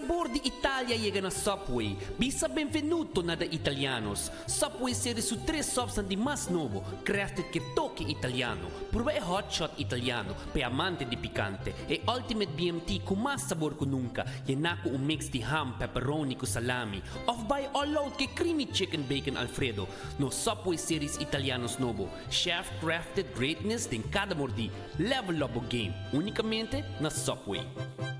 sabor di Italia llega na Subway. Bisa benvenuto na da Italianos. Subway series su 3 subs di mas novo, crafted che toque italiano. Puro è hot shot italiano, per amante di picante. E Ultimate BMT con mas sabor che nunca. Yenako un mix di ham, pepperoni con salami. Off by all out che creamy chicken bacon Alfredo. No Subway series Italianos novo. Chef crafted greatness din cada mordi. Level up o game. Unicamente na Subway.